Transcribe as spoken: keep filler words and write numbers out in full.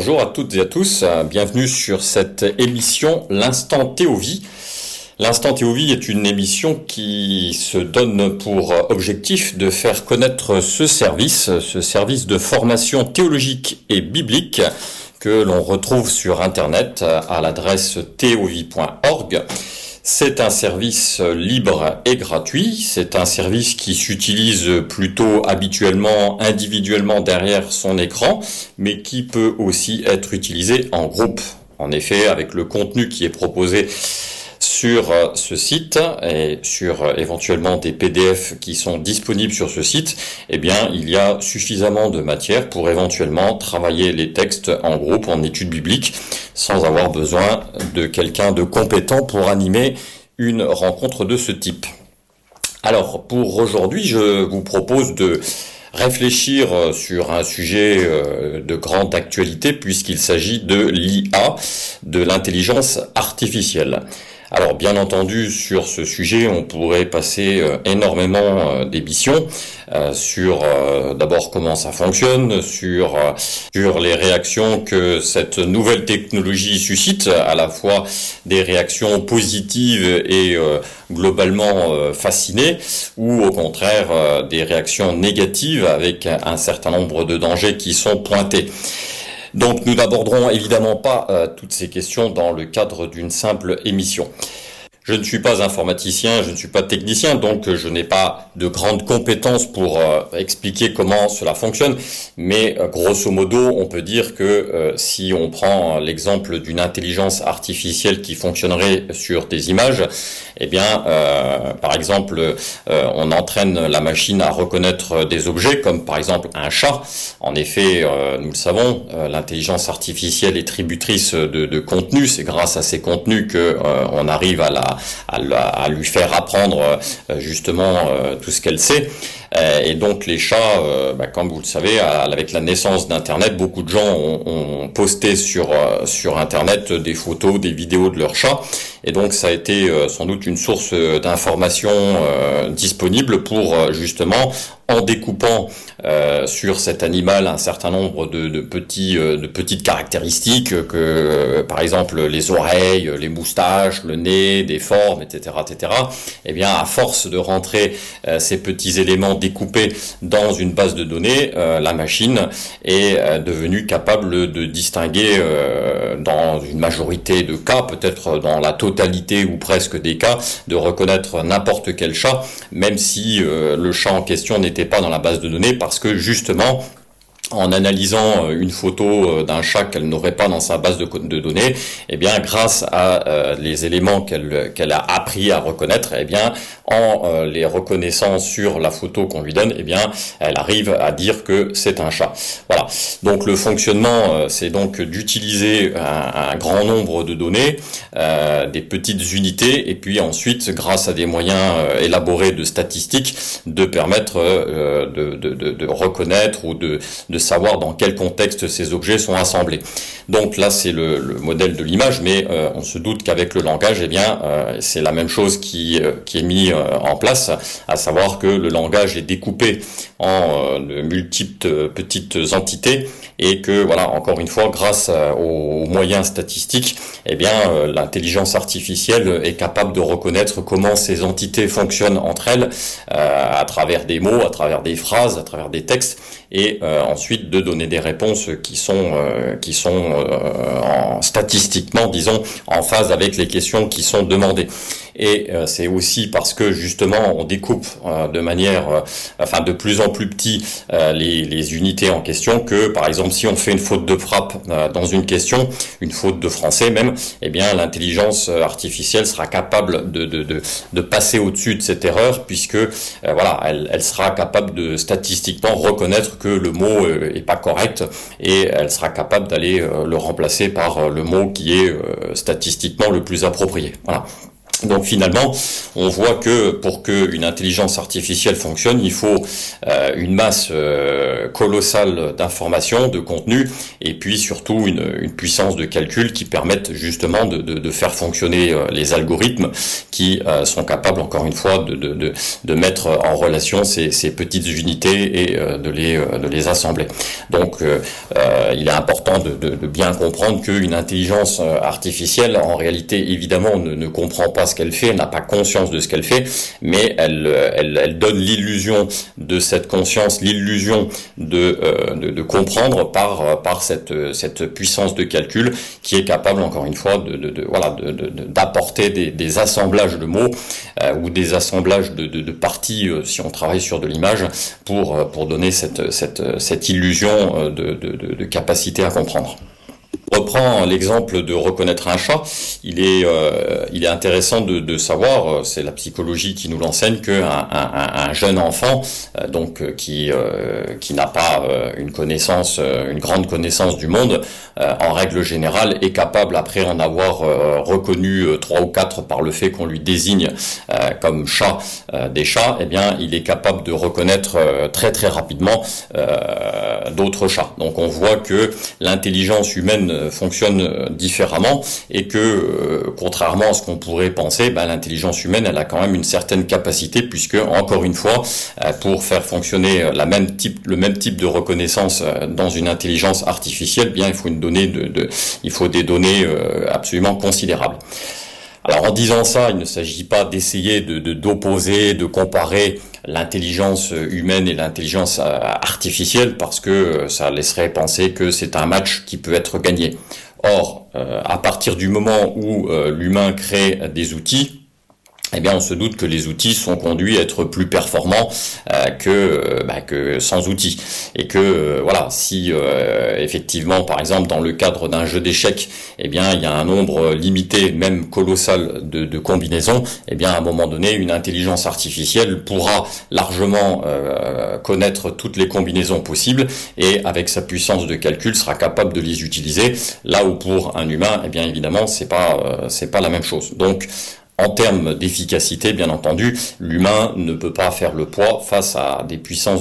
Bonjour à toutes et à tous, bienvenue sur cette émission L'Instant Théovie. L'Instant Théovie est une émission qui se donne pour objectif de faire connaître ce service, ce service de formation théologique et biblique que l'on retrouve sur Internet à l'adresse théovie point org. C'est un service libre et gratuit, c'est un service qui s'utilise plutôt habituellement individuellement derrière son écran, mais qui peut aussi être utilisé en groupe. En effet, avec le contenu qui est proposé sur ce site et sur éventuellement des P D F qui sont disponibles sur ce site, eh bien, il y a suffisamment de matière pour éventuellement travailler les textes en groupe, en études bibliques, sans avoir besoin de quelqu'un de compétent pour animer une rencontre de ce type. Alors, pour aujourd'hui, je vous propose de réfléchir sur un sujet de grande actualité puisqu'il s'agit de l'I A, de l'intelligence artificielle. Alors bien entendu, sur ce sujet, on pourrait passer euh, énormément euh, d'émissions euh, sur euh, d'abord comment ça fonctionne, sur euh, sur les réactions que cette nouvelle technologie suscite, à la fois des réactions positives et euh, globalement euh, fascinées, ou au contraire euh, des réactions négatives avec un certain nombre de dangers qui sont pointés. Donc nous n'aborderons évidemment pas euh, toutes ces questions dans le cadre d'une simple émission. Je ne suis pas informaticien, je ne suis pas technicien, donc je n'ai pas de grandes compétences pour euh, expliquer comment cela fonctionne, mais euh, grosso modo, on peut dire que euh, si on prend l'exemple d'une intelligence artificielle qui fonctionnerait sur des images, eh bien, euh, par exemple, euh, on entraîne la machine à reconnaître des objets, comme par exemple un chat. En effet, euh, nous le savons, euh, l'intelligence artificielle est tributrice de, de contenu. C'est grâce à ces contenus que euh, on arrive à la, à, la, à lui faire apprendre euh, justement euh, tout ce qu'elle sait. Et donc les chats, euh, bah, comme vous le savez, avec la naissance d'Internet, beaucoup de gens ont, ont posté sur euh, sur Internet des photos, des vidéos de leurs chats, et donc ça a été euh, sans doute une source d'information euh, disponible pour euh, justement, en découpant euh, sur cet animal un certain nombre de, de petits euh, de petites caractéristiques, que euh, par exemple les oreilles, les moustaches, le nez, des formes, et cetera, et cetera. Eh bien, à force de rentrer euh, ces petits éléments découpés dans une base de données, euh, la machine est euh, devenue capable de distinguer euh, dans une majorité de cas, peut-être dans la totalité ou presque des cas, de reconnaître n'importe quel chat, même si euh, le chat en question n'était pas dans la base de données, parce que justement, en analysant une photo d'un chat qu'elle n'aurait pas dans sa base de, de données, eh bien, grâce à euh, les éléments qu'elle qu'elle a appris à reconnaître, eh bien, en euh, les reconnaissant sur la photo qu'on lui donne, eh bien, elle arrive à dire que c'est un chat. Voilà. Donc, le fonctionnement, euh, c'est donc d'utiliser un, un grand nombre de données, euh, des petites unités, et puis ensuite, grâce à des moyens euh, élaborés de statistiques, de permettre euh, de, de, de, de reconnaître ou de, de savoir dans quel contexte ces objets sont assemblés. Donc là, c'est le, le modèle de l'image, mais euh, on se doute qu'avec le langage, eh bien, euh, c'est la même chose qui, euh, qui est mis euh, en place, à savoir que le langage est découpé en euh, de multiples petites entités, et que, voilà, encore une fois, grâce euh, aux moyens statistiques, eh bien, euh, l'intelligence artificielle est capable de reconnaître comment ces entités fonctionnent entre elles, euh, à travers des mots, à travers des phrases, à travers des textes, et euh, ensuite de donner des réponses qui sont euh, qui sont euh, en, statistiquement, disons, en phase avec les questions qui sont demandées. Et euh, c'est aussi parce que justement on découpe euh, de manière, euh, enfin de plus en plus petit euh, les, les unités en question, que par exemple si on fait une faute de frappe euh, dans une question, une faute de français même, eh bien l'intelligence artificielle sera capable de de de, de passer au-dessus de cette erreur, puisque euh, voilà, elle, elle sera capable de statistiquement reconnaître que le mot euh, est pas correct, et elle sera capable d'aller euh, le remplacer par euh, le mot qui est euh, statistiquement le plus approprié. Voilà. Donc finalement, on voit que pour qu'une intelligence artificielle fonctionne, il faut euh, une masse euh, colossale d'informations, de contenu, et puis surtout une, une puissance de calcul qui permette justement de, de, de faire fonctionner euh, les algorithmes qui euh, sont capables, encore une fois, de, de, de, de mettre en relation ces, ces petites unités et euh, de, les, euh, de les assembler. Donc euh, euh, il est important de, de, de bien comprendre qu'une intelligence artificielle, en réalité, évidemment, ne, ne comprend pas ce qu'elle fait, elle n'a pas conscience de ce qu'elle fait, mais elle, elle, elle donne l'illusion de cette conscience, l'illusion de, euh, de, de comprendre par, par cette, cette puissance de calcul qui est capable, encore une fois, de, de, de voilà, de, de, d'apporter des, des assemblages de mots euh, ou des assemblages de, de, de parties, euh, si on travaille sur de l'image, pour, pour donner cette, cette, cette illusion de, de, de, de capacité à comprendre. Je reprends l'exemple de reconnaître un chat. Il est, euh, il est intéressant de, de savoir, c'est la psychologie qui nous l'enseigne, qu'un un, un jeune enfant, euh, donc qui euh, qui n'a pas euh, une connaissance, euh, une grande connaissance du monde, euh, en règle générale, est capable, après en avoir euh, reconnu euh, trois ou quatre par le fait qu'on lui désigne euh, comme chat euh, des chats, eh bien, il est capable de reconnaître euh, très très rapidement euh, d'autres chats. Donc, on voit que l'intelligence humaine fonctionne différemment et que, euh, contrairement à ce qu'on pourrait penser, ben, l'intelligence humaine, elle a quand même une certaine capacité, puisque, encore une fois, euh, pour faire fonctionner la même type, le même type de reconnaissance euh, dans une intelligence artificielle, bien, il faut une donnée de, de il faut des données euh, absolument considérables. Alors, en disant ça, il ne s'agit pas d'essayer de, de d'opposer, de comparer l'intelligence humaine et l'intelligence artificielle, parce que ça laisserait penser que c'est un match qui peut être gagné. Or, euh, à partir du moment où euh, l'humain crée des outils, eh bien, on se doute que les outils sont conduits à être plus performants euh, que, euh, bah, que sans outils. Et que, euh, voilà, si euh, effectivement, par exemple, dans le cadre d'un jeu d'échecs, eh bien, il y a un nombre limité, même colossal, de, de combinaisons, eh bien, à un moment donné, une intelligence artificielle pourra largement euh, connaître toutes les combinaisons possibles et, avec sa puissance de calcul, sera capable de les utiliser. Là où pour un humain, eh bien, évidemment, c'est pas, euh, c'est pas la même chose. Donc, en termes d'efficacité, bien entendu, l'humain ne peut pas faire le poids face à des puissances